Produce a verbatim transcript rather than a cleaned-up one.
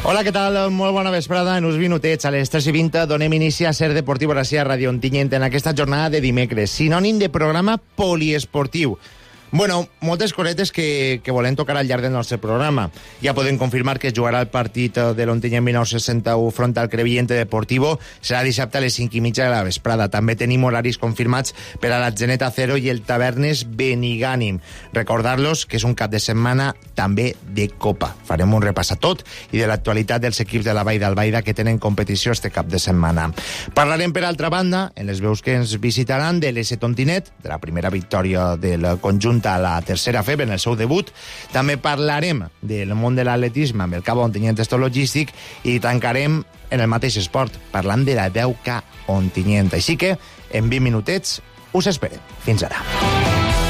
Hola, què tal? Molt bona vesprada. En uns minutets, a les tres i vint, donem inici a Ser Deportiu Brasil a Ràdio Ontinyent en aquesta jornada de dimecres, sinònim de programa poliesportiu. Bueno, moltes cosetes que, que volem tocar al llarg del nostre programa. Ja podem confirmar que es jugarà el partit de l'Ontinyent dinou seixanta-u front al Crevillente Deportivo. Serà dissabte a les cinc i mitja de la vesprada. També tenim horaris confirmats per a la Zeneta Cero i el Tavernes Benigànim. Recordar-los que és un cap de setmana també de Copa. Farem un repàs a tot i de l'actualitat dels equips de la Vall d'Albaida que tenen competició este cap de setmana. Parlarem, per altra banda, en les veus que ens visitaran, de l'S Tontinet, de la primera victòria del conjunt a la tercera F E B en el seu debut. També parlarem del món de l'atletisme amb el Cabo Ontinyent Esto Logístic i tancarem en el mateix esport parlant de la deu K Ontinyent. Així que en vint minutets us esperem. Fins ara.